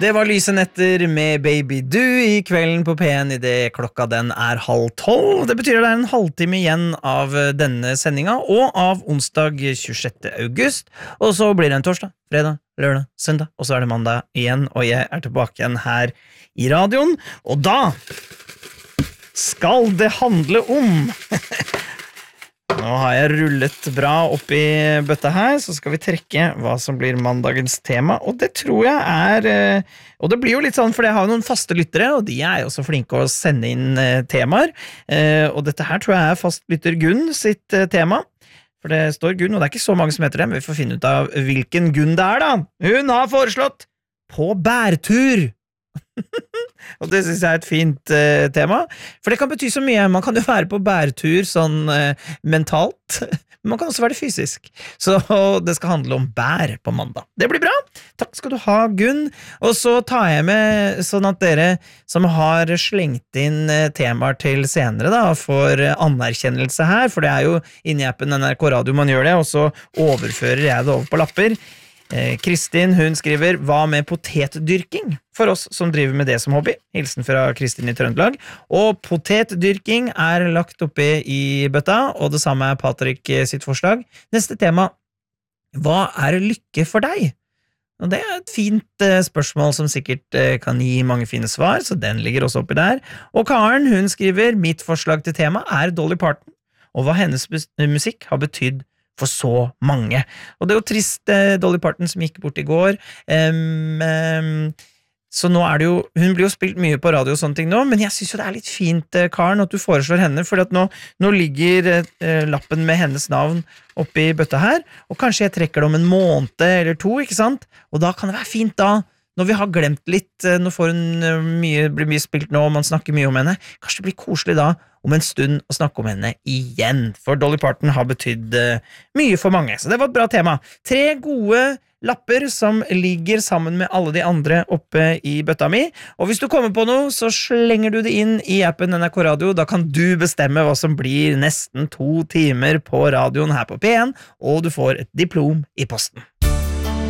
Det var Lyse netter med Baby Du I kvelden på P1 I det klokka den 11:30. Det betyr at det en halvtime igjen av denne sendinga, og av onsdag 26. august. Og så blir det en torsdag, fredag, lørdag, søndag, og så det mandag igjen, og jeg tilbake igjen her I radioen. Og da skal det handle om Nå har jeg rullet bra opp I bøtta her, så skal vi trekke hva som blir mandagens tema, og det tror jeg og det blir jo litt sånn, for jeg har jo noen faste lyttere, og de jo så flinke å sende inn temaer, og dette her tror jeg fastlytter Gunn sitt tema, for det står Gunn, og det ikke så mange som heter det, men vi får finne ut av hvilken Gunn det da. Hun har foreslått på bærtur. Og det synes jeg et fint tema, for det kan bety så mye. Man kan jo være på bærtur sånn mentalt, men man kan også være det fysisk. Så det skal handle om bær på mandag. Det blir bra. Takk skal du ha, Gunn. Og så tar jeg med sånn at dere som har slengt inn temaer til senere da, får anerkjennelse her, for det jo inni appen NRK Radio man gjør det, og så overfører jeg det over på lapper. Kristin, hun skriver, hva med potetdyrking? For oss som driver med det som hobby. Hilsen fra Kristin I Trøndelag. Og potetdyrking lagt oppe I bøtta, og det samme Patrick sitt forslag. Neste tema, hva lykke for deg? Og det et fint spørsmål som sikkert kan gi mange fine svar, så den ligger også oppi der. Og Karen, hun skriver, mitt forslag til tema Dolly Parton, og hva hennes musikk har betydd for så mange. Og det jo trist, Dolly Parton som gikk bort I går, så nå det jo, hun blir jo spilt mye på radio og sånne ting nå, men jeg synes jo det litt fint, Karen, at du foreslår henne, for at nå ligger lappen med hennes navn oppe I bøtta her, og kanskje jeg trekker det om en måned eller to, ikke sant? Og da kan det være fint da, når vi har glemt litt, nå får hun blir mye spilt nå, og man snakker mye om henne, kanskje det blir koselig da, om en stund å snakke om henne igjen, for Dolly Parton har betydd mye for mange, så det var et bra tema. 3 gode lapper som ligger sammen med alle de andre oppe I bøtta mi, og hvis du kommer på noe, så slenger du det inn I appen NRK Radio, da kan du bestemme hva som blir nesten 2 timer på radioen her på P1, og du får et diplom I posten.